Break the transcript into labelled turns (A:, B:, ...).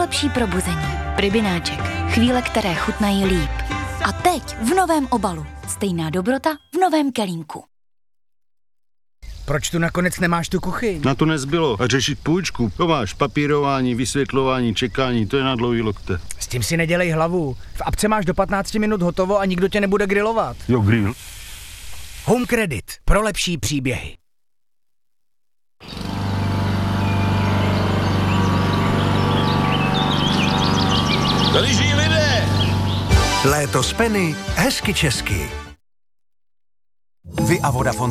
A: lepší probuzení. Pribináček. Chvíle, které chutnají líp. A teď v novém obalu. Stejná dobrota v novém kelímku.
B: Proč tu nakonec nemáš tu kuchyň?
C: Na to nezbylo. A řešit půjčku. To máš papírování, vysvětlování, čekání, to je na dlouhý lokte.
B: S tím si nedělej hlavu. V apce máš do 15 minut hotovo a nikdo tě nebude grilovat.
C: Jo, grill.
B: Home Credit. Pro lepší příběhy.
D: Tady žijí lidé!
E: Léto s Penny, hezky česky. Vy a Vodafone